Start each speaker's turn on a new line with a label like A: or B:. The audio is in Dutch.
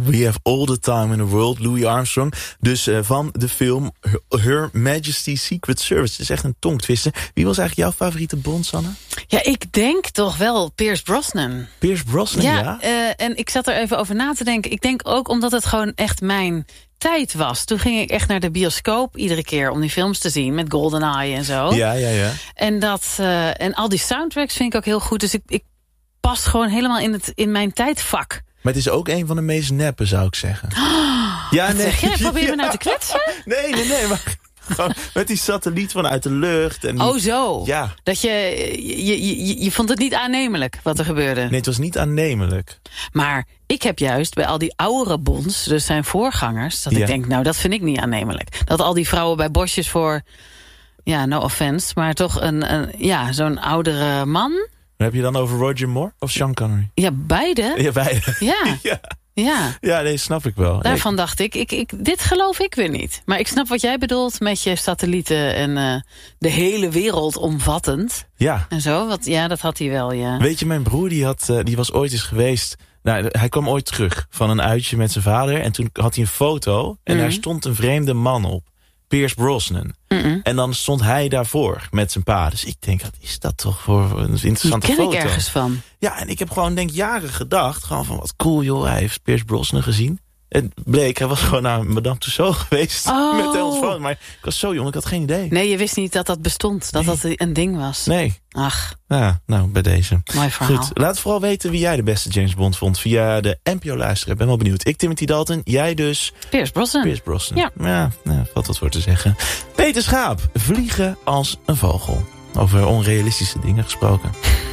A: We Have All the Time in the World, Louis Armstrong. Dus van de film Her Majesty's Secret Service. Het is echt een tongtwister. Wie was eigenlijk jouw favoriete Bond, Sanne?
B: Ja, ik denk toch wel Pierce Brosnan.
A: Pierce Brosnan, ja?
B: En ik zat er even over na te denken. Ik denk ook omdat het gewoon echt mijn tijd was. Toen ging ik echt naar de bioscoop iedere keer om die films te zien met GoldenEye en zo.
A: Ja.
B: En al die soundtracks vind ik ook heel goed. Dus ik pas gewoon helemaal in mijn tijdvak.
A: Maar het is ook een van de meest neppe, zou ik zeggen. Ja, nee.
B: Zeg jij? Probeer je me nou te kwetsen?
A: Nee, maar gewoon met die satelliet vanuit de lucht. En
B: Oh, zo.
A: Ja.
B: Dat je vond het niet aannemelijk wat er gebeurde.
A: Nee, het was niet aannemelijk.
B: Maar ik heb juist bij al die oudere Bonds, dus zijn voorgangers, dat ik denk, nou, dat vind ik niet aannemelijk. Dat al die vrouwen bij bosjes voor, ja, no offense, maar toch zo'n oudere man.
A: Heb je dan over Roger Moore of Sean Connery?
B: Ja, beide.
A: Ja, beide.
B: Ja.
A: Ja, nee, snap ik wel.
B: Daarvan dacht ik, dit geloof ik weer niet. Maar ik snap wat jij bedoelt met je satellieten en de hele wereld omvattend.
A: Ja.
B: En zo, dat had hij wel, ja.
A: Weet je, mijn broer die was ooit eens geweest. Nou, hij kwam ooit terug van een uitje met zijn vader. En toen had hij een foto en daar stond een vreemde man op. Pierce Brosnan. En dan stond hij daarvoor met zijn pa. Dus ik denk, wat is dat toch voor een interessante foto?
B: Die ken ik ergens van.
A: Ja, en ik heb gewoon jaren gedacht. Gewoon van, wat cool joh, hij heeft Pierce Brosnan gezien. En bleek, hij was gewoon naar Madame Tussauds geweest. Met de foto. Maar ik was zo jong, ik had geen idee.
B: Nee, je wist niet dat dat bestond. Dat dat een ding was.
A: Nee.
B: Ach.
A: Ja, nou, bij deze.
B: Mooi verhaal.
A: Goed, laat vooral weten wie jij de beste James Bond vond. Via de NPO-luisteraar. Ben wel benieuwd. Ik, Timothy Dalton. Jij dus...
B: Pierce Brosnan.
A: Ja, valt wat voor te zeggen. Peter Schaap. Vliegen als een vogel. Over onrealistische dingen gesproken.